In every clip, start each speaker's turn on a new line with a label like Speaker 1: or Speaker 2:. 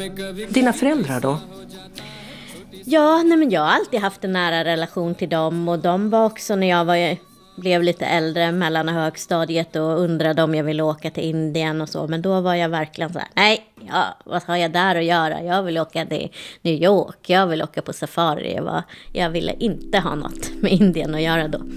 Speaker 1: Dina föräldrar då?
Speaker 2: Ja, nej men jag har alltid haft en nära relation till dem. Och de var också när jag blev lite äldre, mellan högstadiet, och undrade om jag ville åka till Indien och så. Men då var jag verkligen så här, nej, vad har jag där att göra? Jag vill åka till New York, jag vill åka på safari. Jag ville inte ha något med Indien att göra då.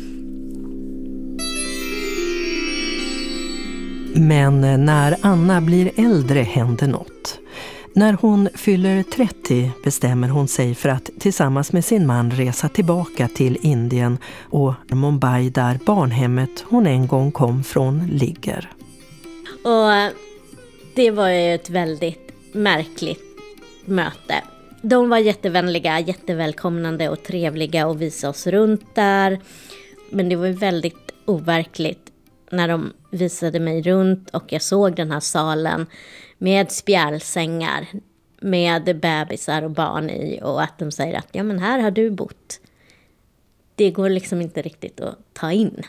Speaker 1: Men när Anna blir äldre händer något. När hon fyller 30 bestämmer hon sig för att tillsammans med sin man resa tillbaka till Indien och Mumbai, där barnhemmet hon en gång kom från ligger.
Speaker 2: Och det var ju ett väldigt märkligt möte. De var jättevänliga, jättevälkomnande och trevliga och visade oss runt där. Men det var väldigt overkligt när de visade mig runt och jag såg den här salen med spjälsängar, med bebisar och barn i, och att de säger att ja, men här har du bott. Det går liksom inte riktigt att ta in.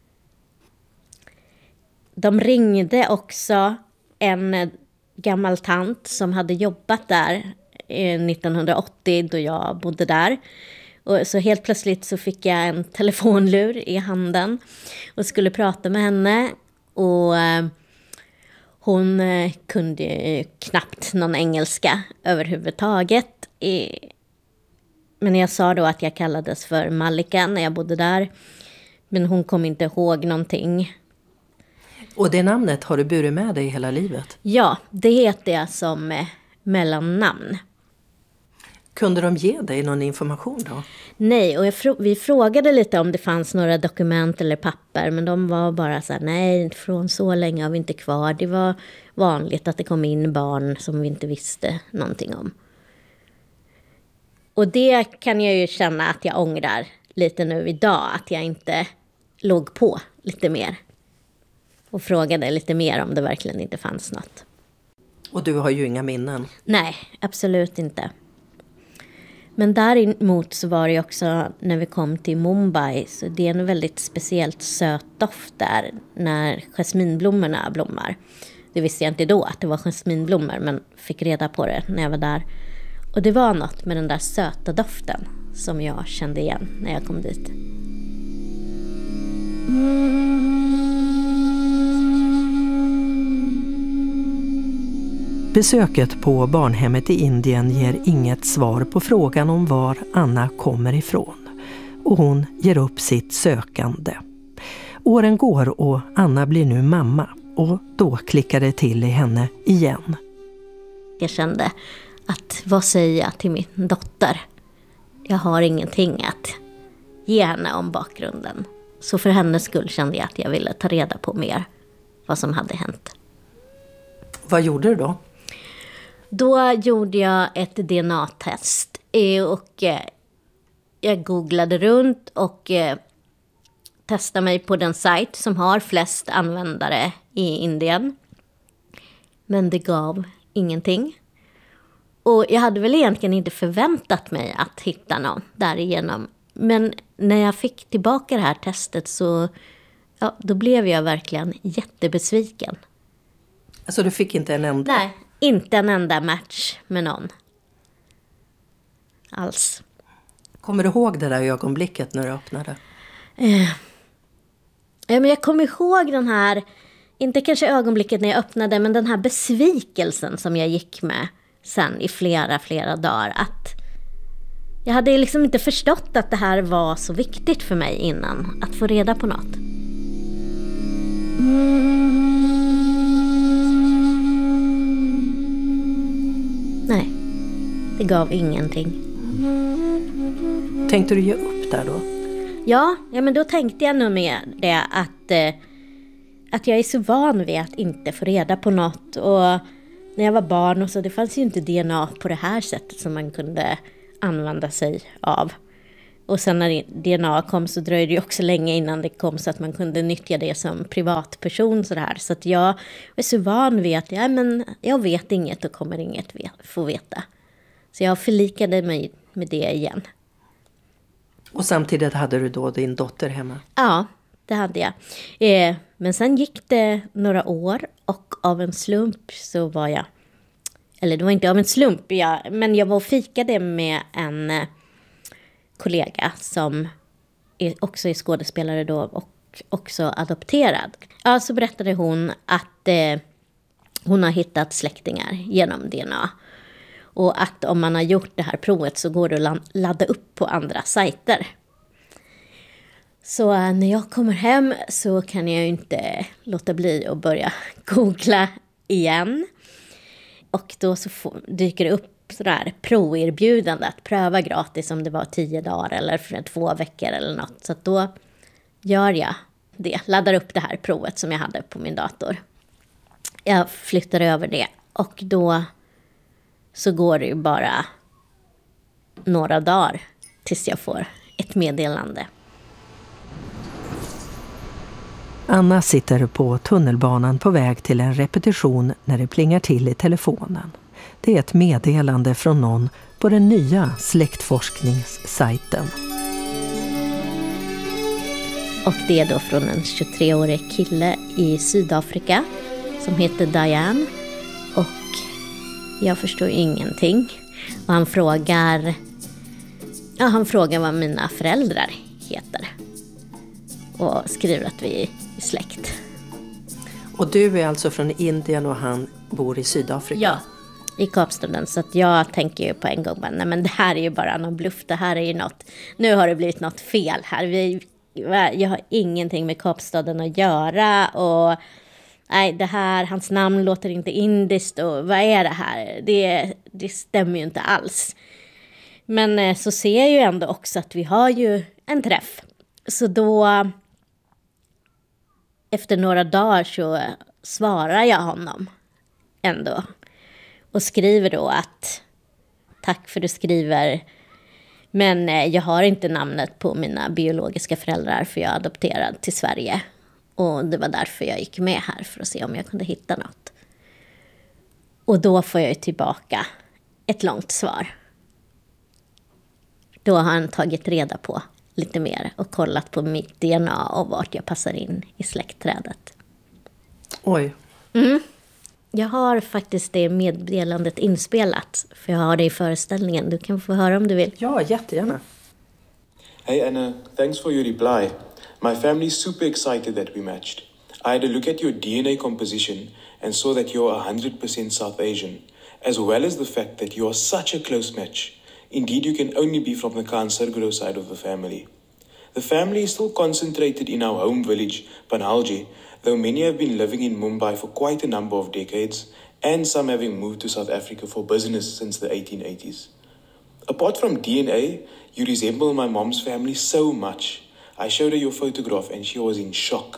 Speaker 2: De ringde också en gammal tant som hade jobbat där 1980 då jag bodde där. Och så helt plötsligt så fick jag en telefonlur i handen och skulle prata med henne, och hon kunde ju knappt någon engelska överhuvudtaget. Men jag sa då att jag kallades för Malika när jag bodde där, men hon kom inte ihåg någonting.
Speaker 1: Och det namnet har du burit med dig hela livet?
Speaker 2: Ja, det heter jag som mellannamn.
Speaker 1: Kunde de ge dig någon information då?
Speaker 2: Nej, och vi frågade lite om det fanns några dokument eller papper, men de var bara så här, nej, från så länge har vi inte kvar. Det var vanligt att det kom in barn som vi inte visste någonting om. Och det kan jag ju känna att jag ångrar lite nu idag, att jag inte låg på lite mer och frågade lite mer om det verkligen inte fanns något.
Speaker 1: Och du har ju inga minnen.
Speaker 2: Nej, absolut inte. Men däremot så var det också när vi kom till Mumbai, så det är en väldigt speciellt söt doft där när jasminblommorna blommar. Det visste jag inte då att det var jasminblommor, men fick reda på det när jag var där. Och det var något med den där söta doften som jag kände igen när jag kom dit.
Speaker 1: Besöket på barnhemmet i Indien ger inget svar på frågan om var Anna kommer ifrån. Och hon ger upp sitt sökande. Åren går och Anna blir nu mamma. Och då klickar det till i henne igen.
Speaker 2: Jag kände att vad säger jag till min dotter? Jag har ingenting att ge henne om bakgrunden. Så för hennes skull kände jag att jag ville ta reda på mer vad som hade hänt.
Speaker 1: Vad gjorde du då?
Speaker 2: Då gjorde jag ett DNA-test och jag googlade runt och testade mig på den sajt som har flest användare i Indien. Men det gav ingenting. Och jag hade väl egentligen inte förväntat mig att hitta någon därigenom. Men när jag fick tillbaka det här testet så då blev jag verkligen jättebesviken.
Speaker 1: Alltså du fick inte en enda?
Speaker 2: Nej, inte en enda match med någon. Alls.
Speaker 1: Kommer du ihåg det där ögonblicket när du öppnade?
Speaker 2: Ja, men jag kommer ihåg den här, inte kanske ögonblicket när jag öppnade, men den här besvikelsen som jag gick med sen i flera dagar. Att jag hade liksom inte förstått att det här var så viktigt för mig innan, att få reda på något. Nej, det gav ingenting.
Speaker 1: Tänkte du ge upp där då?
Speaker 2: Ja, men då tänkte jag nog med det att jag är så van vid att inte få reda på något. Och när jag var barn och så, det fanns ju inte DNA på det här sättet som man kunde använda sig av. Och sen när DNA kom så dröjde det också länge innan det kom så att man kunde nyttja det som privatperson. Så att jag är så van vid att jag vet inget och kommer inget få veta. Så jag förlikade mig med det igen.
Speaker 1: Och samtidigt hade du då din dotter hemma?
Speaker 2: Ja, det hade jag. Men sen gick det några år och av en slump så var jag eller det var inte av en slump, men jag var och fikade med en kollega som också är skådespelare då och också adopterad. Ja, så berättade hon att hon har hittat släktingar genom DNA. Och att om man har gjort det här provet så går det att ladda upp på andra sajter. Så när jag kommer hem så kan jag ju inte låta bli att börja googla igen. Och då så dyker det upp sådär proverbjudande att pröva gratis om det var 10 dagar eller för 2 veckor eller något. Så att då gör jag det, laddar upp det här provet som jag hade på min dator. Jag flyttar över det och då så går det ju bara några dagar tills jag får ett meddelande.
Speaker 1: Anna sitter på tunnelbanan på väg till en repetition när det plingar till i telefonen. Det är ett meddelande från någon på den nya släktforskningssajten.
Speaker 2: Och det är då från en 23-årig kille i Sydafrika som heter Diane. Och jag förstår ingenting. Och han frågar vad mina föräldrar heter. Och skriver att vi är släkt.
Speaker 1: Och du är alltså från Indien och han bor i Sydafrika?
Speaker 2: Ja, i Kapstaden. Så att jag tänker ju på en gång, nej men det här är ju bara någon bluff. Det här är ju något, nu har det blivit något fel här. Jag har ingenting med Kapstaden att göra och nej, det här, hans namn låter inte indiskt och vad är det här? Det stämmer ju inte alls. Men så ser jag ju ändå också att vi har ju en träff. Så då, efter några dagar så svarar jag honom ändå. Och skriver då att tack för att du skriver. Men jag har inte namnet på mina biologiska föräldrar för jag är adopterad till Sverige. Och det var därför jag gick med här för att se om jag kunde hitta något. Och då får jag ju tillbaka ett långt svar. Då har han tagit reda på lite mer och kollat på mitt DNA och vart jag passar in i släktträdet.
Speaker 1: Oj.
Speaker 2: Jag har faktiskt det meddelandet inspelat, för jag har det i föreställningen. Du kan få höra om du vill.
Speaker 1: Ja, jättegärna.
Speaker 3: Hey Anna, thanks for your reply. My family is super excited that we matched. I had a look at your DNA composition and saw that you're 100% South Asian, as well as the fact that you are such a close match. Indeed, you can only be from the Kansarguru side of the family. The family is still concentrated in our home village, Panhalji, though many have been living in Mumbai for quite a number of decades, and some having moved to South Africa for business since the 1880s. Apart from DNA, you resemble my mom's family so much. I showed her your photograph and she was in shock.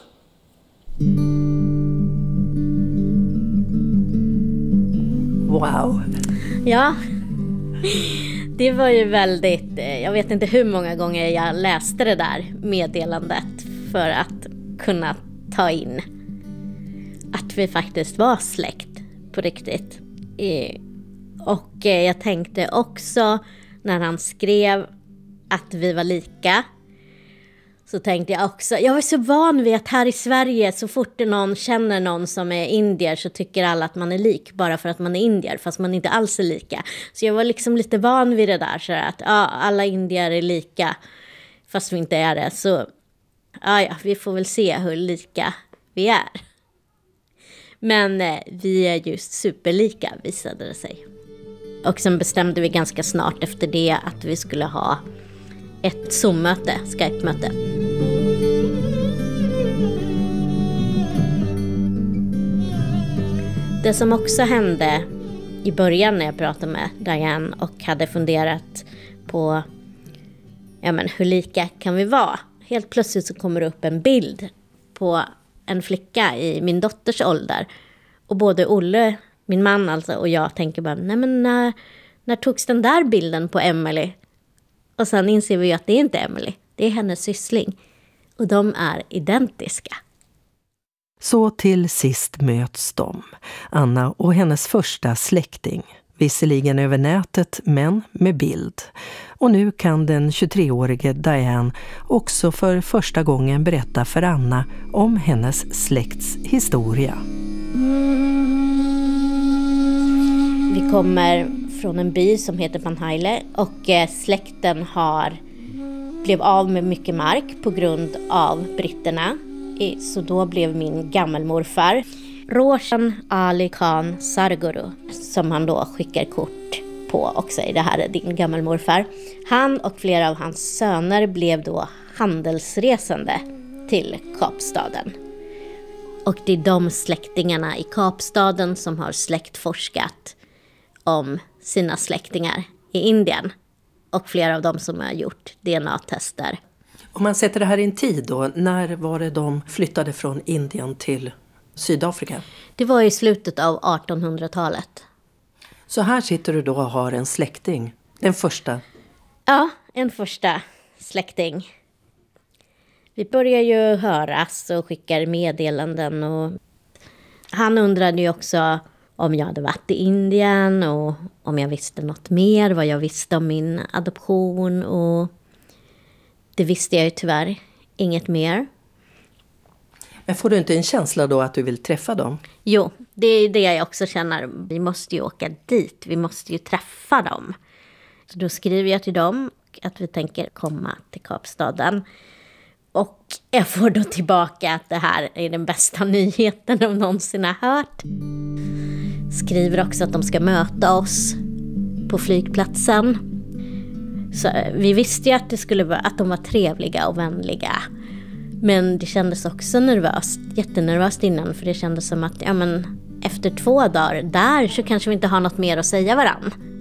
Speaker 1: Wow.
Speaker 2: Ja, det var ju väldigt, jag vet inte hur många gånger jag läste det där meddelandet för att kunna ta in att vi faktiskt var släkt på riktigt. Och jag tänkte också när han skrev att vi var lika, så tänkte jag också, jag var så van vid att här i Sverige så fort någon känner någon som är indier så tycker alla att man är lik bara för att man är indier, fast man inte alls är lika. Så jag var liksom lite van vid det där, så att alla indier är lika fast vi inte är det. Så ja, vi får väl se hur lika vi är. Men vi är just superlika, visade det sig. Och sen bestämde vi ganska snart efter det att vi skulle ha ett Zoom-möte, Skype-möte. Det som också hände i början när jag pratade med Diane och hade funderat på hur lika kan vi vara. Helt plötsligt så kommer det upp en bild på en flicka i min dotters ålder. Och både Olle, min man alltså, och jag tänker bara, när togs den där bilden på Emily? Och sen inser vi att det är inte Emily, det är hennes syssling. Och de är identiska.
Speaker 1: Så till sist möts de, Anna och hennes första släkting. Visserligen över nätet, men med bild. Och nu kan den 23-årige Diane också för första gången berätta för Anna om hennes släkts historia.
Speaker 2: Vi kommer från en by som heter Panhaile och släkten blev av med mycket mark på grund av britterna. Så då blev min gammelmorfar Roshan Ali Khan Sarguru, som han då skickar kort på och säger det här är din gammelmorfar. Han och flera av hans söner blev då handelsresande till Kapstaden. Och det är de släktingarna i Kapstaden som har släktforskat om sina släktingar i Indien. Och flera av dem som har gjort DNA-tester.
Speaker 1: Om man sätter det här i en tid då, när var det de flyttade från Indien till Sydafrika?
Speaker 2: Det var i slutet av 1800-talet.
Speaker 1: Så här sitter du då och har en släkting, den första.
Speaker 2: Ja, en första släkting. Vi börjar ju höras och skickar meddelanden. Och han undrade ju också om jag hade varit i Indien och om jag visste något mer, vad jag visste om min adoption. Och det visste jag ju tyvärr inget mer.
Speaker 1: Men får du inte en känsla då att du vill träffa dem?
Speaker 2: Jo, det är det jag också känner. Vi måste ju åka dit, vi måste ju träffa dem. Så då skriver jag till dem att vi tänker komma till Kapstaden. Och jag får då tillbaka att det här är den bästa nyheten de någonsin har hört. Skriver också att de ska möta oss på flygplatsen. Så vi visste ju att de var trevliga och vänliga. Men det kändes också jättenervöst innan. För det kändes som att efter 2 dagar där så kanske vi inte har något mer att säga varann.